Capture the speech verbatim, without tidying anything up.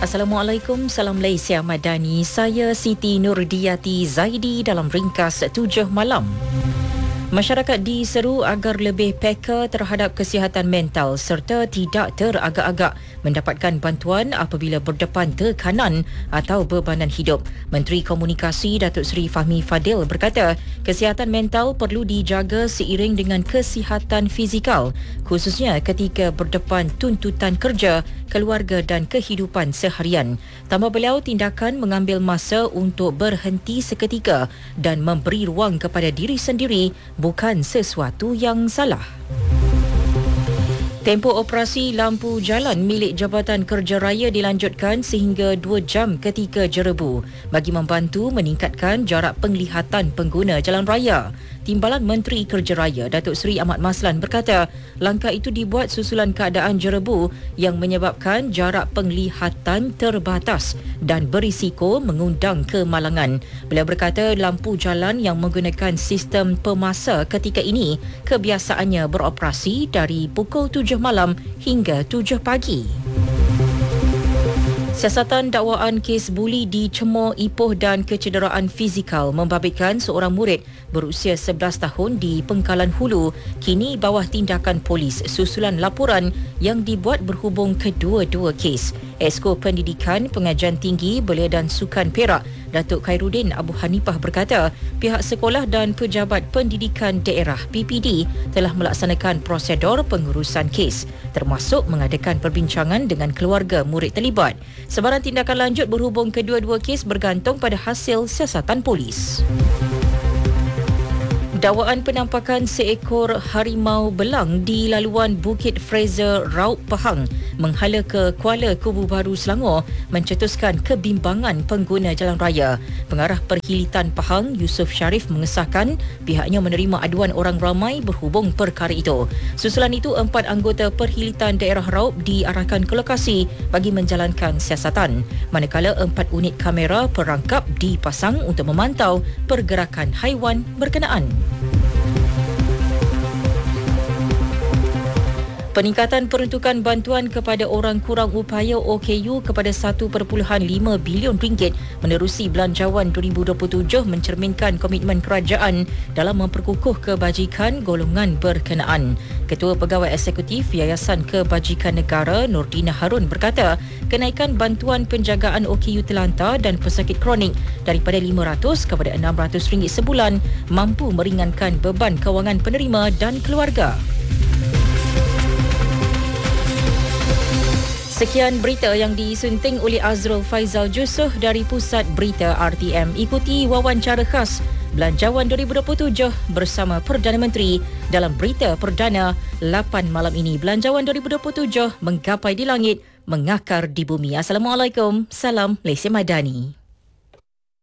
Assalamualaikum, salam Malaysia Madani. Saya Siti Nurdiati Zaidi dalam ringkas tujuh malam. Masyarakat diseru agar lebih peka terhadap kesihatan mental serta tidak teragak-agak mendapatkan bantuan apabila berdepan tekanan atau bebanan hidup. Menteri Komunikasi Datuk Seri Fahmi Fadil berkata, kesihatan mental perlu dijaga seiring dengan kesihatan fizikal, khususnya ketika berdepan tuntutan kerja, keluarga dan kehidupan seharian. Tambah beliau, tindakan mengambil masa untuk berhenti seketika dan memberi ruang kepada diri sendiri bukan sesuatu yang salah. Tempoh operasi lampu jalan milik Jabatan Kerja Raya dilanjutkan sehingga dua jam ketika jerebu bagi membantu meningkatkan jarak penglihatan pengguna jalan raya. Timbalan Menteri Kerja Raya Datuk Seri Ahmad Maslan berkata, langkah itu dibuat susulan keadaan jerebu yang menyebabkan jarak penglihatan terbatas dan berisiko mengundang kemalangan. Beliau berkata lampu jalan yang menggunakan sistem pemasa ketika ini kebiasaannya beroperasi dari pukul tujuh malam hingga tujuh pagi. Siasatan dakwaan kes buli dicemor, ipoh dan kecederaan fizikal membabitkan seorang murid berusia sebelas tahun di Pengkalan Hulu kini bawah tindakan polis susulan laporan yang dibuat berhubung kedua-dua kes. Esko Pendidikan, Pengajian Tinggi, Belia dan Sukan Perak, Datuk Khairuddin Abu Hanifah berkata, pihak sekolah dan Pejabat Pendidikan Daerah P P D telah melaksanakan prosedur pengurusan kes, termasuk mengadakan perbincangan dengan keluarga murid terlibat. Sebarang tindakan lanjut berhubung kedua-dua kes bergantung pada hasil siasatan polis. Dakwaan penampakan seekor harimau belang di laluan Bukit Fraser, Raub Pahang menghala ke Kuala Kubu Baru, Selangor mencetuskan kebimbangan pengguna jalan raya. Pengarah Perkhilitan Pahang, Yusof Sharif mengesahkan pihaknya menerima aduan orang ramai berhubung perkara itu. Susulan itu, empat anggota Perkhilitan Daerah Raub diarahkan ke lokasi bagi menjalankan siasatan, manakala empat unit kamera perangkap dipasang untuk memantau pergerakan haiwan berkenaan. Peningkatan peruntukan bantuan kepada orang kurang upaya O K U kepada satu perpuluhan lima bilion ringgit menerusi Belanjawan dua ribu dua puluh tujuh mencerminkan komitmen kerajaan dalam memperkukuh kebajikan golongan berkenaan. Ketua Pegawai Eksekutif Yayasan Kebajikan Negara Nordina Harun berkata, kenaikan bantuan penjagaan O K U terlantar dan pesakit kronik daripada lima ratus kepada enam ratus ringgit sebulan mampu meringankan beban kewangan penerima dan keluarga. Sekian berita yang disunting oleh Azrul Faizal Jusuh dari Pusat Berita R T M. Ikuti wawancara khas Belanjawan dua ribu dua puluh tujuh bersama Perdana Menteri dalam Berita Perdana lapan malam ini. Belanjawan dua ribu dua puluh tujuh menggapai di langit, mengakar di bumi. Assalamualaikum, salam Malaysia Madani.